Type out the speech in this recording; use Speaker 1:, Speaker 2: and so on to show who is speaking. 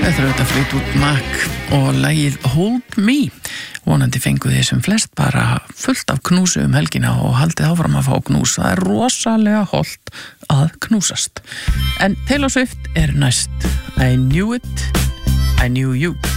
Speaker 1: Þetta er auðvitað Fleetwood Mac og lagið Hold Me. Vonandi fengu þið sem flest bara fullt af knúsu helgina og haldið áfram að fá knús. Það er rosalega hollt að knúsast. En Taylor Swift er næst. I knew it, I knew you.